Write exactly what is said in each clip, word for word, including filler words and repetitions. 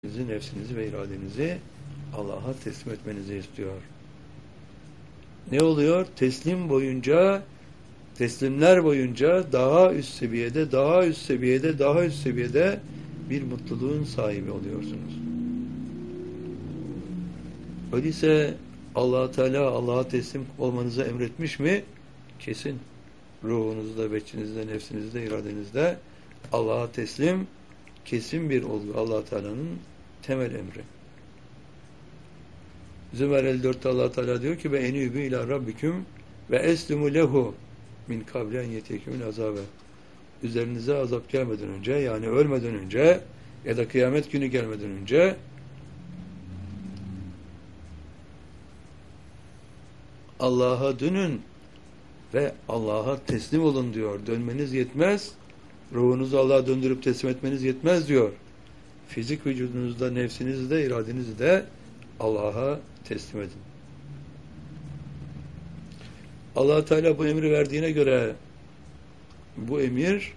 Sizi, nefsinizi ve iradenizi Allah'a teslim etmenizi istiyor. Ne oluyor? Teslim boyunca, teslimler boyunca daha üst seviyede, daha üst seviyede, daha üst seviyede bir mutluluğun sahibi oluyorsunuz. Öyleyse Allah Teala Allah'a teslim olmanızı emretmiş mi? Kesin. Ruhunuzda, beçinizde, nefsinizde, iradenizde Allah'a teslim kesin bir olgu. Allah Teala'nın temel emri. Zümer elli dörtte Allah Teala diyor ki ve enübü ila rabbiküm ve eslimu lehu min kablen yetekümün azabe. Üzerinize azap gelmeden önce, yani ölmeden önce ya da kıyamet günü gelmeden önce Allah'a dönün ve Allah'a teslim olun diyor. Dönmeniz yetmez. Ruhunuzu Allah'a döndürüp teslim etmeniz yetmez diyor. Fizik vücudunuzda, nefsinizde, iradenizde Allah'a teslim edin. Allah Teala bu emri verdiğine göre bu emir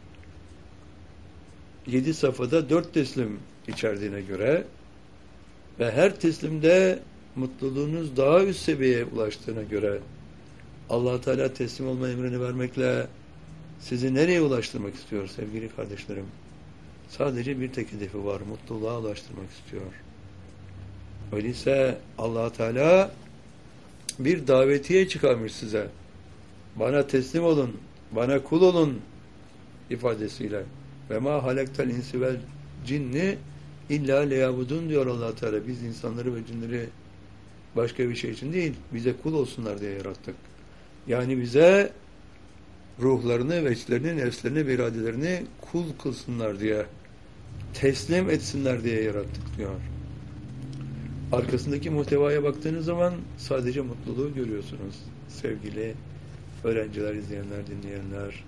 yedi safhada dört teslim içerdiğine göre ve her teslimde mutluluğunuz daha üst seviyeye ulaştığına göre Allah Teala teslim olma emrini vermekle sizi nereye ulaştırmak istiyor sevgili kardeşlerim? Sadece bir tek hedefi var. Mutluluğa ulaştırmak istiyor. Öyleyse Allah Teala bir davetiye çıkarmış size. Bana teslim olun, bana kul olun ifadesiyle. Ve ma halaktal insi vel cinni illa leyabudun diyor Allah Teala. Biz insanları ve cinleri başka bir şey için değil, bize kul olsunlar diye yarattık. Yani bize ruhlarını, veçlerini, nefslerini, iradelerini kul kılsınlar diye, teslim etsinler diye yarattık diyor. Arkasındaki muhtevaya baktığınız zaman sadece mutluluğu görüyorsunuz. Sevgili öğrenciler, izleyenler, dinleyenler.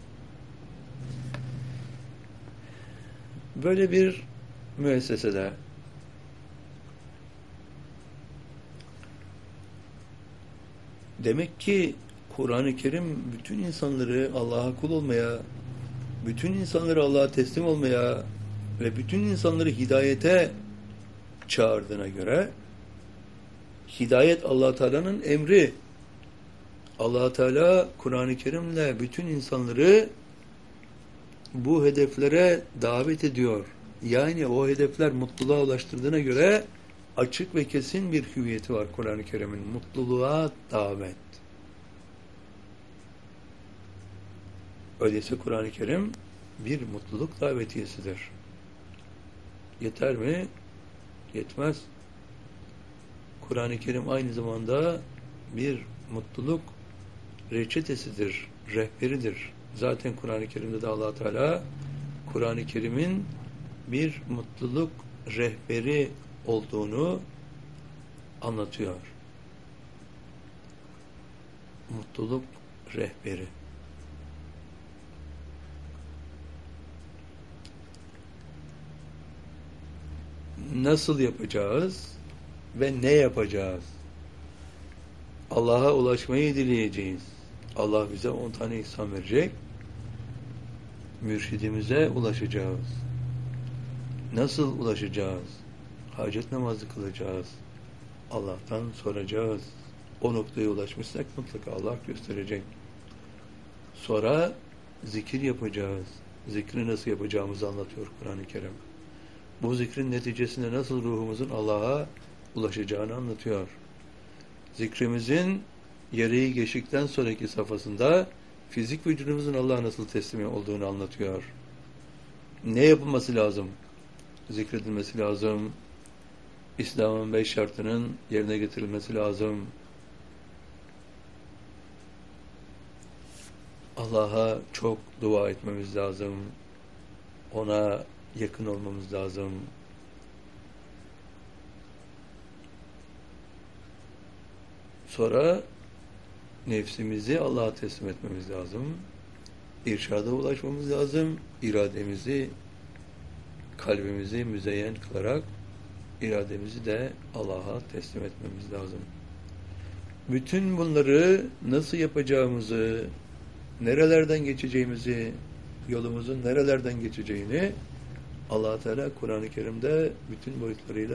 Böyle bir müessesede demek ki Kur'an-ı Kerim bütün insanları Allah'a kul olmaya, bütün insanları Allah'a teslim olmaya ve bütün insanları hidayete çağırdığına göre hidayet Allah Teala'nın emri. Allah Teala Kur'an-ı Kerim'le bütün insanları bu hedeflere davet ediyor. Yani o hedefler mutluluğa ulaştırdığına göre açık ve kesin bir hüviyeti var Kur'an-ı Kerim'in. Mutluluğa davet. Öyleyse Kur'an-ı Kerim bir mutluluk davetiyesidir. Yeter mi? Yetmez. Kur'an-ı Kerim aynı zamanda bir mutluluk reçetesidir, rehberidir. Zaten Kur'an-ı Kerim'de de Allah Teala Kur'an-ı Kerim'in bir mutluluk rehberi olduğunu anlatıyor. Mutluluk rehberi. Nasıl yapacağız ve ne yapacağız? Allah'a ulaşmayı dileyeceğiz. Allah bize on tane ihsan verecek. Mürşidimize ulaşacağız. Nasıl ulaşacağız? Hacet namazı kılacağız. Allah'tan soracağız. O noktaya ulaşmışsak mutlaka Allah gösterecek. Sonra zikir yapacağız. Zikri nasıl yapacağımızı anlatıyor Kur'an-ı Kerim. Bu zikrin neticesinde nasıl ruhumuzun Allah'a ulaşacağını anlatıyor. Zikrimizin yarıyı geçtikten sonraki safhasında fizik vücudumuzun Allah'a nasıl teslim olduğunu anlatıyor. Ne yapılması lazım? Zikredilmesi lazım. İslam'ın beş şartının yerine getirilmesi lazım. Allah'a çok dua etmemiz lazım. Ona yakın olmamız lazım. Sonra nefsimizi Allah'a teslim etmemiz lazım. İrşada ulaşmamız lazım. İrademizi, kalbimizi müzeyyen kılarak irademizi de Allah'a teslim etmemiz lazım. Bütün bunları nasıl yapacağımızı, nerelerden geçeceğimizi, yolumuzun nerelerden geçeceğini Allah Teala Kur'an-ı Kerim'de bütün boyutlarıyla